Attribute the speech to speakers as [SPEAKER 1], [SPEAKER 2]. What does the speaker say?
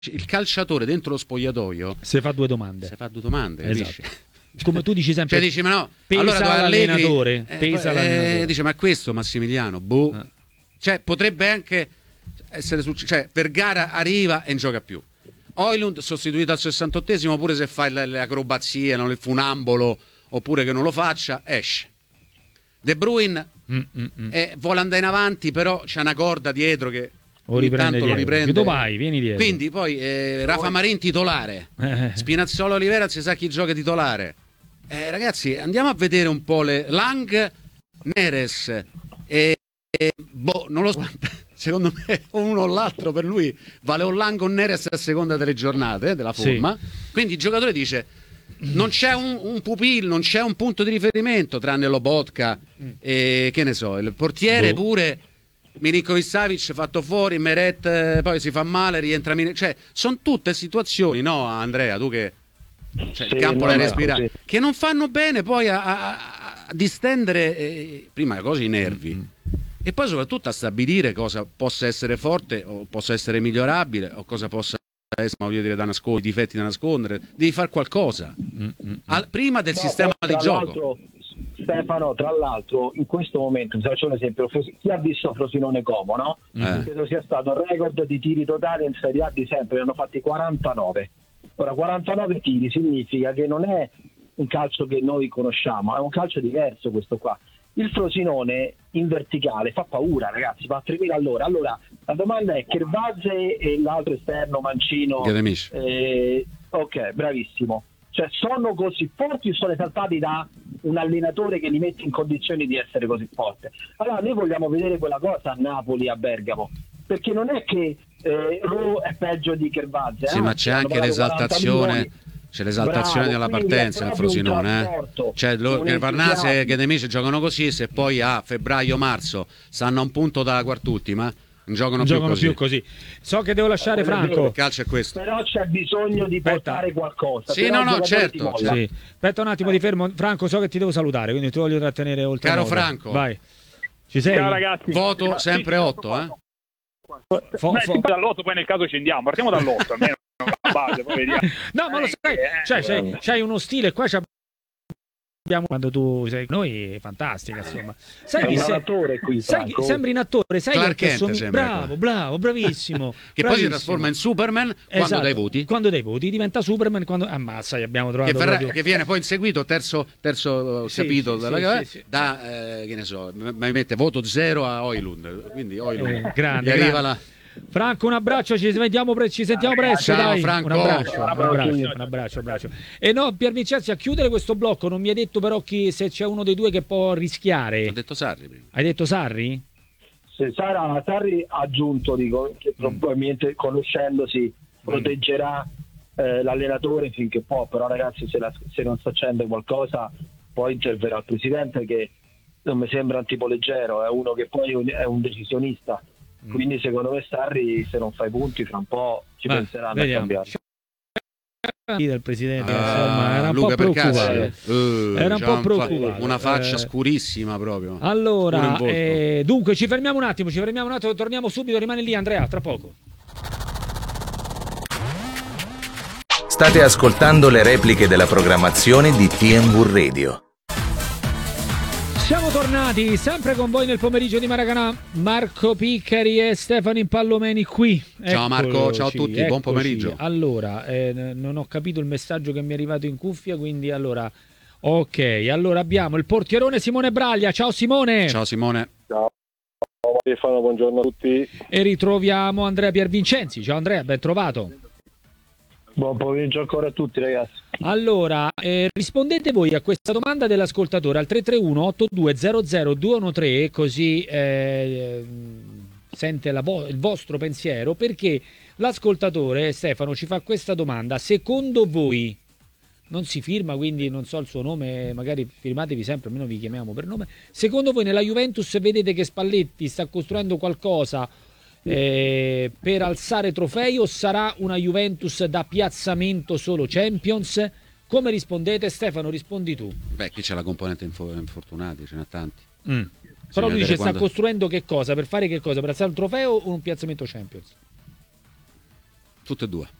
[SPEAKER 1] il calciatore dentro lo spogliatoio
[SPEAKER 2] si fa due domande,
[SPEAKER 1] capisci?
[SPEAKER 2] Come tu dici sempre,
[SPEAKER 1] cioè dici, ma no,
[SPEAKER 2] pesa
[SPEAKER 1] allora
[SPEAKER 2] l'allenatore, l'allenatore.
[SPEAKER 1] Dice, ma questo Massimiliano, cioè potrebbe anche essere cioè Vergara arriva e non gioca più, Højlund sostituito al 68esimo, pure se fa le acrobazie, non il funambolo, oppure che non lo faccia, esce. De Bruyne vuole andare in avanti, però c'è una corda dietro che ogni tanto lo riprende.
[SPEAKER 2] Tu vai, vieni dietro.
[SPEAKER 1] Quindi poi Rafa Marin titolare, Spinazzola Olivera, si sa chi gioca titolare. Ragazzi, andiamo a vedere un po' le Lang, Neres non lo so, secondo me uno o l'altro per lui vale un Lang o Neres a seconda delle giornate della forma. Quindi il giocatore dice non c'è un pupillo, non c'è un punto di riferimento tranne Lobotka e che ne so, il portiere pure Milinkovic Savic fatto fuori, Meret poi si fa male, rientra cioè sono tutte situazioni, no Andrea, tu che il campo l'hai respirato, che non fanno bene poi a distendere prima cose i nervi e poi soprattutto a stabilire cosa possa essere forte o possa essere migliorabile o cosa possa essere, voglio dire, da nascondere, difetti da nascondere. Devi fare qualcosa prima del sistema di gioco.
[SPEAKER 3] Stefano, tra l'altro, in questo momento, vi faccio un esempio, chi ha visto Frosinone Como, no? Credo sia stato il record di tiri totali in Serie A di sempre, ne hanno fatti 49. Ora, 49 tiri significa che non è un calcio che noi conosciamo, è un calcio diverso questo qua. Il Frosinone in verticale fa paura, ragazzi, va a 3.000 all'ora. Allora, la domanda è: Kervase e l'altro esterno Mancino, ok, bravissimo. Cioè, sono così forti o sono esaltati da un allenatore che li mette in condizioni di essere così forte? Allora, noi vogliamo vedere quella cosa a Napoli, a Bergamo, perché non è che Ro è peggio di Kervase.
[SPEAKER 1] Sì, ma c'è anche l'esaltazione. C'è l'esaltazione della partenza nel Frosinone, cioè che Varnase e Ghedemici giocano così, se poi a febbraio-marzo stanno a un punto dalla quart'ultima, non giocano più così.
[SPEAKER 2] So che devo lasciare Franco.
[SPEAKER 1] Il calcio è questo.
[SPEAKER 3] Però c'è bisogno di portare qualcosa.
[SPEAKER 1] Sì, no, certo.
[SPEAKER 2] Sì. Aspetta un attimo, ti fermo. Franco, so che ti devo salutare, quindi ti voglio trattenere oltre.
[SPEAKER 1] Caro Franco.
[SPEAKER 2] Vai. Ci sei?
[SPEAKER 4] Ciao ragazzi.
[SPEAKER 1] Voto sempre 8,
[SPEAKER 4] dall'8 poi nel caso scendiamo. Partiamo dall'8 almeno. Base, poi vediamo.
[SPEAKER 2] No, ma lo sai, cioè, c'hai uno stile qua, abbiamo quando tu sei con noi, fantastica, insomma. Sai
[SPEAKER 3] un attore qui,
[SPEAKER 2] sembri un attore, sai
[SPEAKER 1] Clark
[SPEAKER 2] che
[SPEAKER 1] sembra,
[SPEAKER 2] bravo, bravissimo.
[SPEAKER 1] Che poi si trasforma in Superman quando dai voti.
[SPEAKER 2] Quando dai voti diventa Superman quando ammazza, abbiamo trovato
[SPEAKER 1] che viene poi inseguito terzo capitolo da che ne so, mi mette voto 0 a Højlund, quindi Højlund
[SPEAKER 2] grande,
[SPEAKER 1] arriva la
[SPEAKER 2] Franco, un abbraccio, ci sentiamo presto.
[SPEAKER 1] Ciao,
[SPEAKER 2] dai.
[SPEAKER 1] Franco.
[SPEAKER 2] Un abbraccio. E no, Pier Vincenzi, a chiudere questo blocco, non mi hai detto però se c'è uno dei due che può rischiare.
[SPEAKER 1] Ho detto Sarri prima.
[SPEAKER 2] Hai detto Sarri?
[SPEAKER 3] Se Sarri ha aggiunto, dico, che probabilmente conoscendosi proteggerà l'allenatore finché può, però ragazzi, se non sta accende qualcosa poi interverrà il presidente, che non mi sembra un tipo leggero, è uno che poi è un decisionista. Quindi secondo me Sarri, se non fai punti, fra un po' ci penseranno a cambiare.
[SPEAKER 2] Del presidente, insomma, era un po' preoccupato.
[SPEAKER 1] Una faccia scurissima proprio.
[SPEAKER 2] Allora, dunque ci fermiamo un attimo, torniamo subito, rimane lì Andrea, tra poco.
[SPEAKER 5] State ascoltando le repliche della programmazione di TNW Radio.
[SPEAKER 2] Siamo tornati sempre con voi nel pomeriggio di Maracanã. Marco Piccari e Stefano Impallomeni qui.
[SPEAKER 1] Ciao Marco, ciao a tutti, buon pomeriggio.
[SPEAKER 2] Allora, non ho capito il messaggio che mi è arrivato in cuffia, quindi allora abbiamo il portierone Simone Braglia. Ciao Simone.
[SPEAKER 1] Ciao Simone.
[SPEAKER 6] Ciao Stefano, buongiorno a tutti.
[SPEAKER 2] E ritroviamo Andrea Piervincenzi. Ciao Andrea, ben trovato.
[SPEAKER 3] Buon pomeriggio ancora a tutti ragazzi.
[SPEAKER 2] Allora, rispondete voi a questa domanda dell'ascoltatore al 331-8200-213, così sente il vostro pensiero, perché l'ascoltatore Stefano ci fa questa domanda: secondo voi, non si firma, quindi non so il suo nome, magari firmatevi sempre, almeno vi chiamiamo per nome, secondo voi nella Juventus vedete che Spalletti sta costruendo qualcosa per alzare trofei, o sarà una Juventus da piazzamento solo Champions? Come rispondete? Stefano, rispondi tu.
[SPEAKER 1] Beh, qui c'è la componente infortunati, ce n'è tanti.
[SPEAKER 2] Però lui dice sta costruendo che cosa? Per fare che cosa? Per alzare un trofeo o un piazzamento Champions?
[SPEAKER 1] tutte e due.